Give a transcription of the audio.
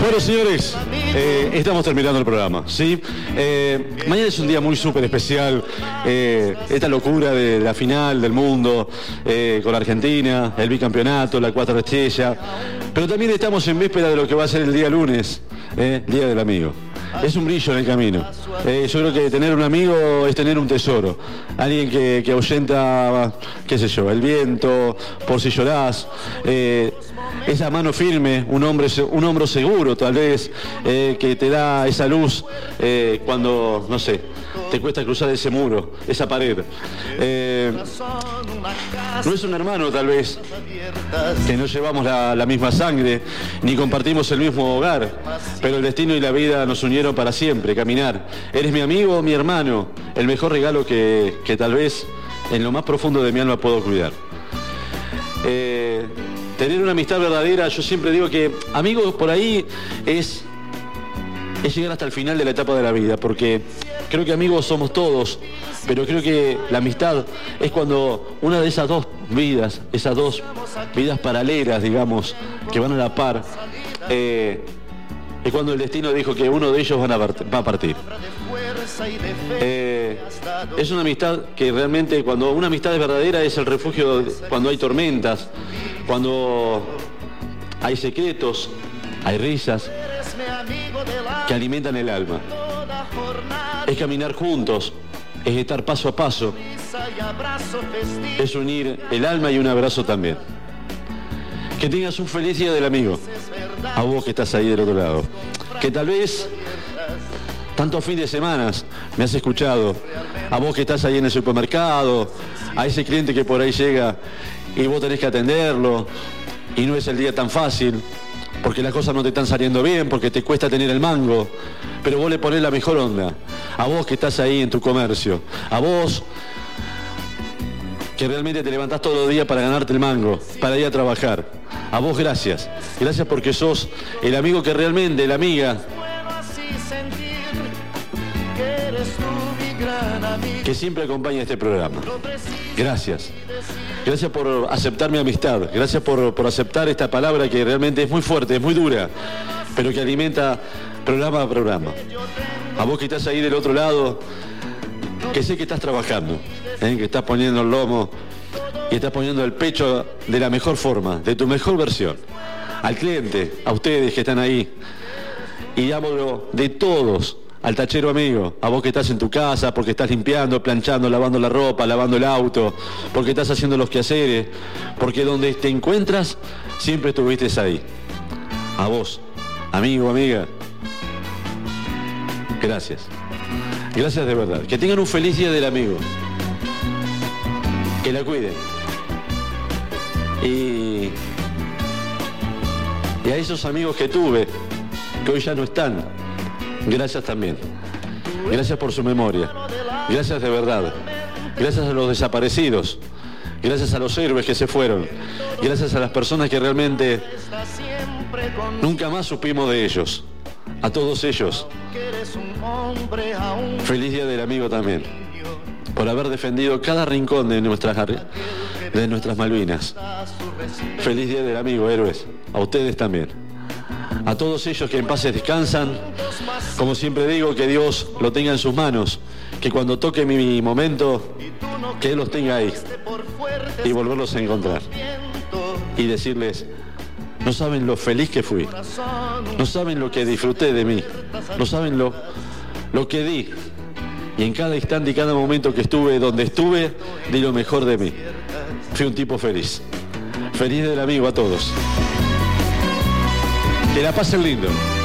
Bueno, señores, estamos terminando el programa, ¿sí? Mañana es un día muy súper especial. Esta locura de la final del mundo con la Argentina, el bicampeonato, la 4 estrellas. Pero también estamos en víspera de lo que va a ser el día lunes, Día del Amigo. Es un brillo en el camino. Yo creo que tener un amigo es tener un tesoro. Alguien que ahuyenta, qué sé yo, el viento, por si llorás. Esa mano firme, un hombro seguro tal vez, que te da esa luz cuando, no sé, te cuesta cruzar ese muro, esa pared. No es un hermano tal vez, que no llevamos la misma sangre, ni compartimos el mismo hogar, pero el destino y la vida nos unieron para siempre, caminar. Eres mi amigo o mi hermano, el mejor regalo que tal vez en lo más profundo de mi alma puedo cuidar. Tener una amistad verdadera, yo siempre digo que amigos por ahí es llegar hasta el final de la etapa de la vida, porque creo que amigos somos todos, pero creo que la amistad es cuando una de esas dos vidas paralelas, digamos, que van a la par, es cuando el destino dijo que uno de ellos va a partir. Es una amistad que realmente, cuando una amistad es verdadera, es el refugio cuando hay tormentas, cuando hay secretos, hay risas que alimentan el alma. Es caminar juntos, es estar paso a paso, es unir el alma y un abrazo también. Que tengas un feliz Día del Amigo, a vos que estás ahí del otro lado, que tal vez tantos fines de semana me has escuchado, a vos que estás ahí en el supermercado, a ese cliente que por ahí llega y vos tenés que atenderlo y no es el día tan fácil, porque las cosas no te están saliendo bien, porque te cuesta tener el mango, pero vos le ponés la mejor onda. A vos que estás ahí en tu comercio, a vos que realmente te levantás todos los días para ganarte el mango, para ir a trabajar. A vos gracias. Gracias porque sos el amigo que realmente, la amiga, que siempre acompaña este programa. Gracias. Gracias por aceptar mi amistad. Gracias por aceptar esta palabra que realmente es muy fuerte, es muy dura, pero que alimenta programa a programa. A vos que estás ahí del otro lado, que sé que estás trabajando, que estás poniendo el lomo y estás poniendo el pecho de la mejor forma, de tu mejor versión. Al cliente, a ustedes que están ahí, y hablo de todos. Al tachero amigo, a vos que estás en tu casa, porque estás limpiando, planchando, lavando la ropa, lavando el auto, porque estás haciendo los quehaceres, porque donde te encuentras, siempre estuviste ahí. A vos, amigo, amiga, gracias. Gracias de verdad. Que tengan un feliz Día del Amigo. Que la cuiden. Y a esos amigos que tuve, que hoy ya no están, gracias también. Gracias por su memoria. Gracias de verdad. Gracias a los desaparecidos. Gracias a los héroes que se fueron. Gracias a las personas que realmente nunca más supimos de ellos. A todos ellos. Feliz Día del Amigo también. Por haber defendido cada rincón de nuestras Malvinas. Feliz Día del Amigo, héroes. A ustedes también. A todos ellos que en paz descansan, como siempre digo, que Dios lo tenga en sus manos, que cuando toque mi momento, que Él los tenga ahí y volverlos a encontrar y decirles, no saben lo feliz que fui, no saben lo que disfruté de mí, no saben lo que di, y en cada instante y cada momento que estuve donde estuve, di lo mejor de mí. Fui un tipo feliz. Feliz del Amigo a todos. Que la pasen lindo.